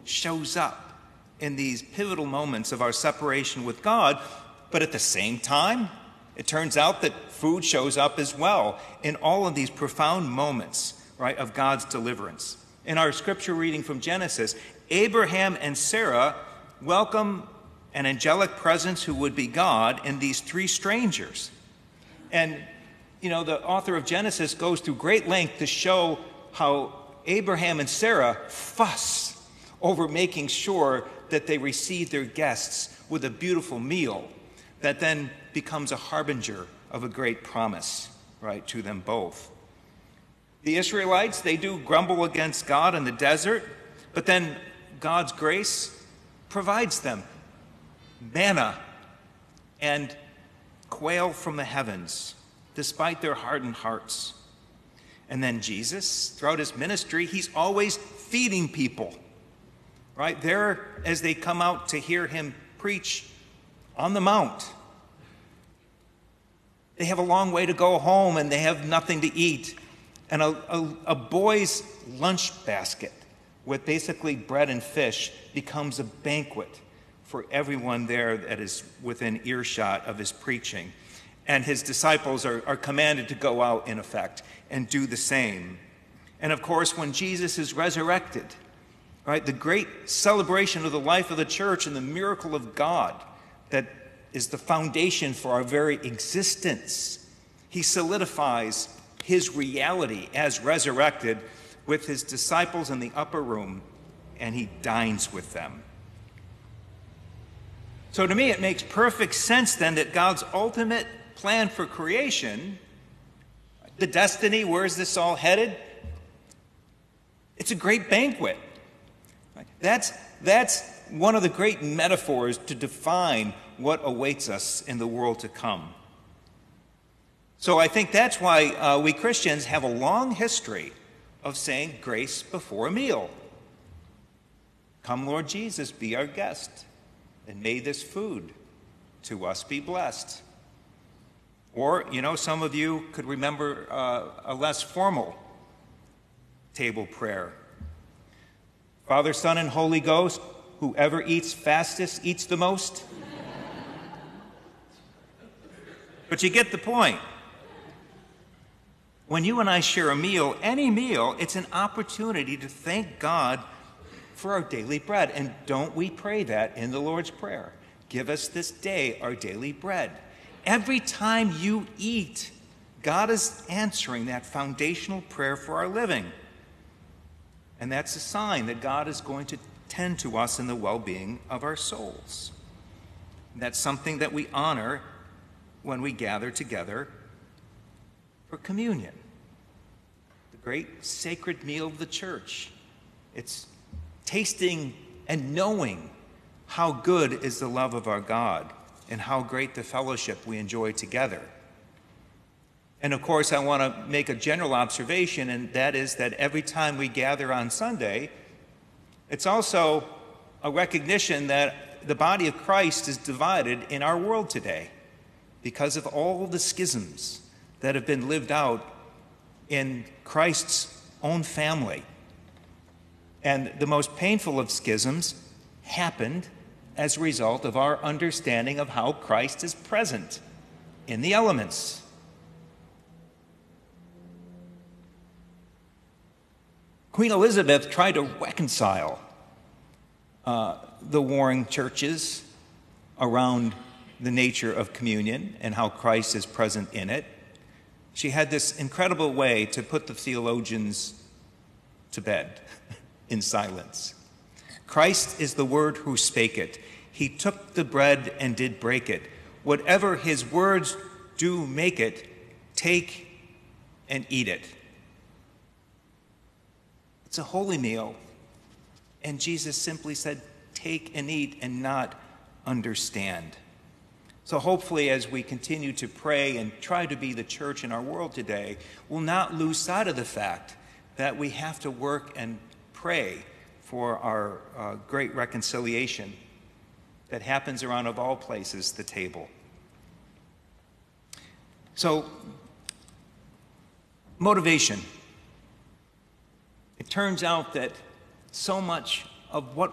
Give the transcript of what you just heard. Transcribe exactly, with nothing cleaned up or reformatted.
shows up in these pivotal moments of our separation with God. But at the same time, it turns out that food shows up as well in all of these profound moments, right, of God's deliverance. In our scripture reading from Genesis, Abraham and Sarah welcome an angelic presence who would be God in these three strangers. And, you know, the author of Genesis goes through great length to show how Abraham and Sarah fuss over making sure that they receive their guests with a beautiful meal that then becomes a harbinger of a great promise, right, to them both. The Israelites, they do grumble against God in the desert, but then God's grace provides them manna and quail from the heavens, despite their hardened hearts. And then Jesus, throughout his ministry, he's always feeding people, right? There, as they come out to hear him preach on the Mount, they have a long way to go home and they have nothing to eat. And a, a, a boy's lunch basket with basically bread and fish becomes a banquet for everyone there that is within earshot of his preaching. And his disciples are, are commanded to go out, in effect, and do the same. And of course, when Jesus is resurrected, right, the great celebration of the life of the church and the miracle of God that is the foundation for our very existence, he solidifies his reality as resurrected with his disciples in the upper room, and he dines with them. So to me, it makes perfect sense then that God's ultimate plan for creation, the destiny, where is this all headed? It's a great banquet. That's, that's one of the great metaphors to define what awaits us in the world to come. So I think that's why uh, we Christians have a long history of saying grace before a meal. Come, Lord Jesus, be our guest, and may this food to us be blessed. Or, you know, some of you could remember uh, a less formal table prayer. Father, Son, and Holy Ghost, whoever eats fastest eats the most. But you get the point. When you and I share a meal, any meal, it's an opportunity to thank God for our daily bread. And don't we pray that in the Lord's Prayer? Give us this day our daily bread. Every time you eat, God is answering that foundational prayer for our living. And that's a sign that God is going to tend to us in the well-being of our souls. That's something that we honor when we gather together for communion, the great sacred meal of the church. It's tasting and knowing how good is the love of our God and how great the fellowship we enjoy together. And of course, I want to make a general observation, and that is that every time we gather on Sunday, it's also a recognition that the body of Christ is divided in our world today because of all the schisms that have been lived out in Christ's own family. And the most painful of schisms happened as a result of our understanding of how Christ is present in the elements. Queen Elizabeth tried to reconcile uh, the warring churches around the nature of communion and how Christ is present in it. She had this incredible way to put the theologians to bed in silence. Christ is the Word who spake it. He took the bread and did break it. Whatever his words do make it, take and eat it. It's a holy meal. And Jesus simply said, take and eat, and not understand. So hopefully, as we continue to pray and try to be the church in our world today, we'll not lose sight of the fact that we have to work and pray for our uh, great reconciliation that happens around, of all places, the table. So, motivation. It turns out that so much of what